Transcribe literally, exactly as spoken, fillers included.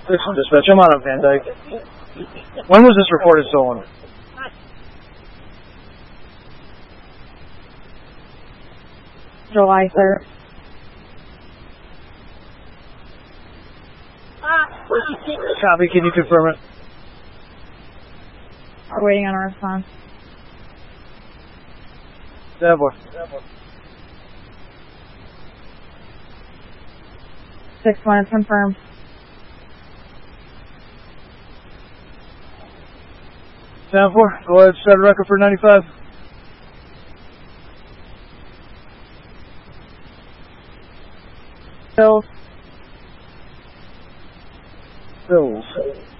Six one dispatch, I'm on a Van Dyke. When was this reported stolen? July third. Copy, can you confirm it? We're waiting on a response. Devil. Six one is confirmed. Ten four, go ahead, set a record for ninety-five. Bills. Bills.